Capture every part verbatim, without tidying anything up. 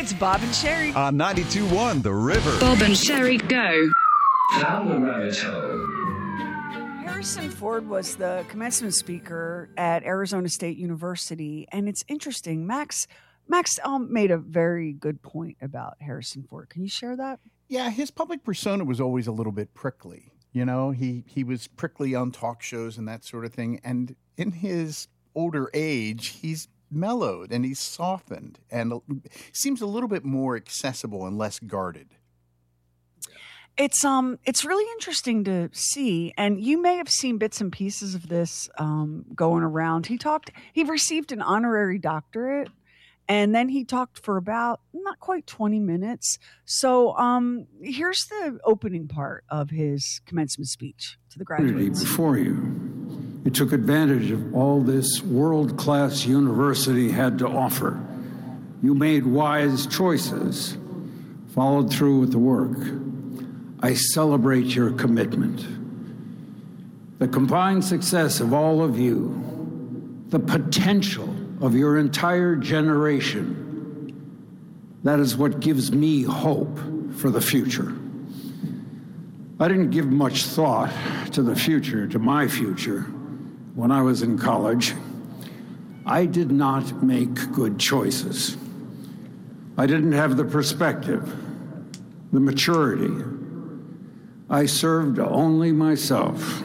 it's Bob and Sherry. On ninety-two point one The River. Bob and Sherry go. Down the rabbit hole. Harrison Ford was the commencement speaker at Arizona State University, and it's interesting. Max Max um, made a very good point about Harrison Ford. Can you share that? Yeah, his public persona was always a little bit prickly. You know, he, he was prickly on talk shows and that sort of thing. And in his older age, he's mellowed and he's softened and seems a little bit more accessible and less guarded. It's um it's really interesting to see, and you may have seen bits and pieces of this um, going around. He talked. He received an honorary doctorate, and then he talked for about not quite twenty minutes. So um, here's the opening part of his commencement speech to the graduates. Before you, you took advantage of all this world-class university had to offer. You made wise choices, followed through with the work. I celebrate your commitment. The combined success of all of you, the potential of your entire generation, that is what gives me hope for the future. I didn't give much thought to the future, to my future, when I was in college. I did not make good choices. I didn't have the perspective, the maturity. I served only myself.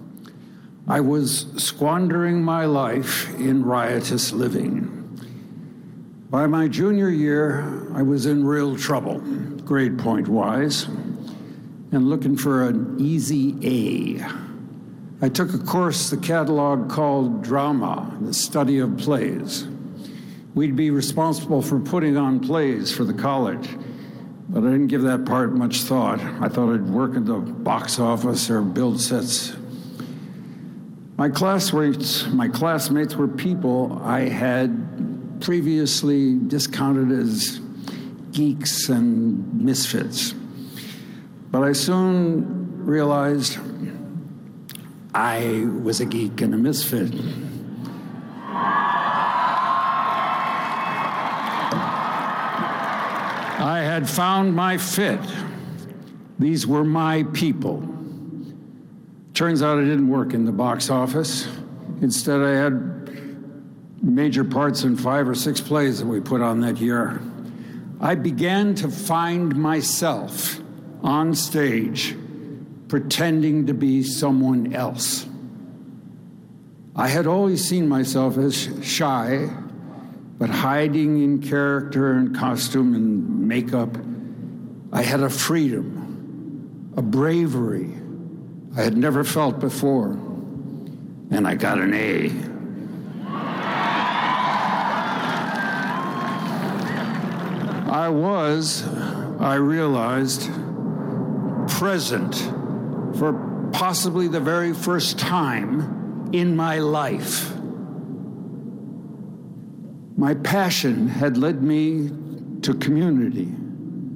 I was squandering my life in riotous living. By my junior year, I was in real trouble, grade point-wise, and looking for an easy A. I took a course the catalog called Drama, the study of plays. We'd be responsible for putting on plays for the college, but I didn't give that part much thought. I thought I'd work at the box office or build sets. My classmates, my classmates were people I had previously discounted as geeks and misfits. But I soon realized I was a geek and a misfit. I had found my fit. These were my people. Turns out I didn't work in the box office. Instead, I had major parts in five or six plays that we put on that year. I began to find myself on stage pretending to be someone else. I had always seen myself as shy, but hiding in character and costume and makeup. I had a freedom, a bravery I had never felt before, and I got an A. I was, I realized, present for possibly the very first time in my life. My passion had led me to community,